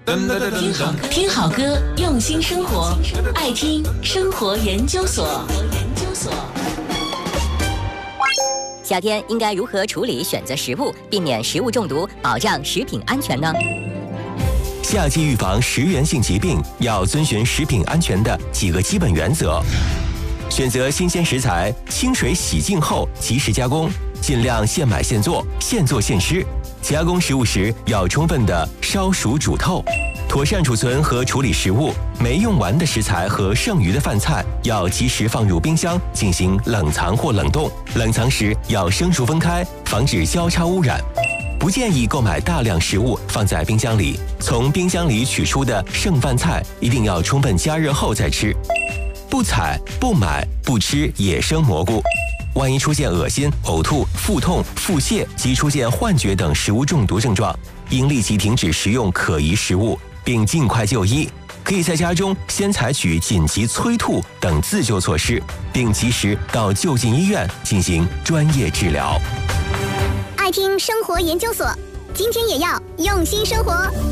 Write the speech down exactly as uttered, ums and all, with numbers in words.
听好听好歌，用心生活，爱听生活研究所。 夏天应该如何处理选择食物，避免食物中毒，保障食品安全呢？ 夏季预防食源性疾病要遵循食品安全的几个基本原则：选择新鲜食材，清水洗净后及时加工，尽量现买现做，现做现吃。加工食物时要充分的烧熟煮透，妥善储存和处理食物。没用完的食材和剩余的饭菜要及时放入冰箱进行冷藏或冷冻，冷藏时要生熟分开，防止交叉污染。不建议购买大量食物放在冰箱里，从冰箱里取出的剩饭菜一定要充分加热后再吃。不采、不买、不吃野生蘑菇。万一出现恶心、呕吐、腹痛、腹泻及出现幻觉等食物中毒症状，应立即停止食用可疑食物，并尽快就医。可以在家中先采取紧急催吐等自救措施，并及时到就近医院进行专业治疗。 爱听生活研究所，今天也要用心生活。